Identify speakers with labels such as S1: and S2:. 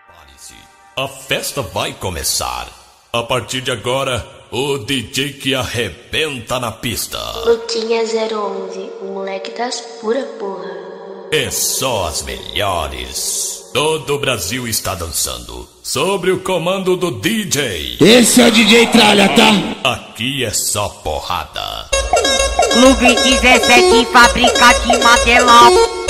S1: Prepare-se, a festa vai começar. A partir de agora, o DJ que arrebenta na pista.
S2: Luquinha 011, o moleque das pura porra.
S1: É só as melhores. Todo o Brasil está dançando, sob o comando do DJ.
S3: Esse é o DJ Tralha, tá?
S1: Aqui é só porrada.
S4: Clube 17, fábrica de material.